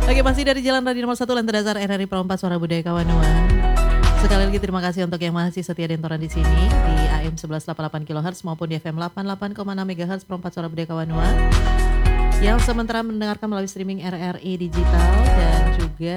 Oke, masih dari Jalan Radio Nomor 1 Lantai Dasar RRI Perempat Suara Budaya Kawanua. Sekali lagi terima kasih untuk yang masih setia dentoran di sini di AM 1188 kHz maupun di FM 88,6 MHz Perempat Suara Budaya Kawanua. Yang sementara mendengarkan melalui streaming RRI Digital dan juga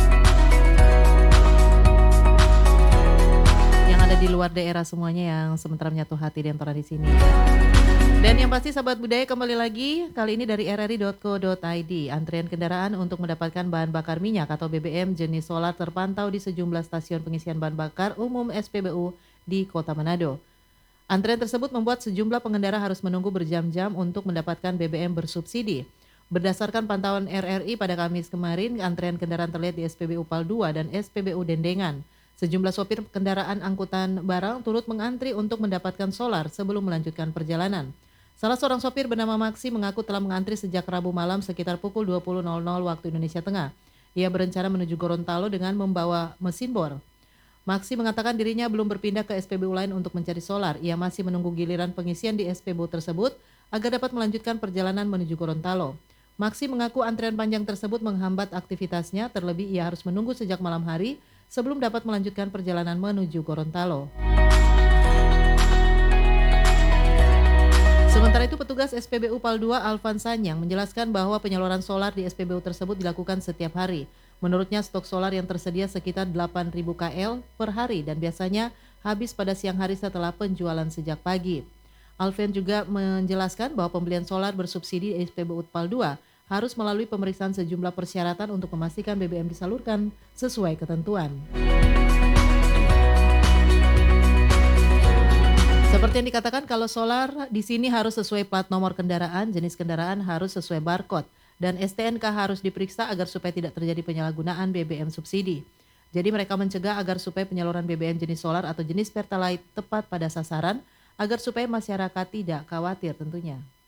yang ada di luar daerah semuanya yang sementara menyatu hati dentoran di sini. Dan yang pasti sahabat budaya kembali lagi kali ini dari rri.co.id. Antrian kendaraan untuk mendapatkan bahan bakar minyak atau BBM jenis solar terpantau di sejumlah stasiun pengisian bahan bakar umum SPBU di Kota Manado. Antrian tersebut membuat sejumlah pengendara harus menunggu berjam-jam untuk mendapatkan BBM bersubsidi. Berdasarkan pantauan RRI pada Kamis kemarin, antrian kendaraan terlihat di SPBU Pal 2 dan SPBU Dendengan. Sejumlah sopir kendaraan angkutan barang turut mengantri untuk mendapatkan solar sebelum melanjutkan perjalanan. Salah seorang sopir bernama Maksi mengaku telah mengantri sejak Rabu malam sekitar pukul 20.00 waktu Indonesia Tengah. Ia berencana menuju Gorontalo dengan membawa mesin bor. Maksi mengatakan dirinya belum berpindah ke SPBU lain untuk mencari solar. Ia masih menunggu giliran pengisian di SPBU tersebut agar dapat melanjutkan perjalanan menuju Gorontalo. Maksi mengaku antrian panjang tersebut menghambat aktivitasnya, terlebih ia harus menunggu sejak malam hari sebelum dapat melanjutkan perjalanan menuju Gorontalo. Sementara itu petugas SPBU Pal 2 Alvan Sanyang menjelaskan bahwa penyaluran solar di SPBU tersebut dilakukan setiap hari. Menurutnya stok solar yang tersedia sekitar 8.000 KL per hari dan biasanya habis pada siang hari setelah penjualan sejak pagi. Alvan juga menjelaskan bahwa pembelian solar bersubsidi di SPBU Pal 2 harus melalui pemeriksaan sejumlah persyaratan untuk memastikan BBM disalurkan sesuai ketentuan. Seperti yang dikatakan kalau solar di sini harus sesuai plat nomor kendaraan, jenis kendaraan harus sesuai barcode dan STNK harus diperiksa agar supaya tidak terjadi penyalahgunaan BBM subsidi. Jadi mereka mencegah agar supaya penyaluran BBM jenis solar atau jenis Pertalite tepat pada sasaran agar supaya masyarakat tidak khawatir tentunya.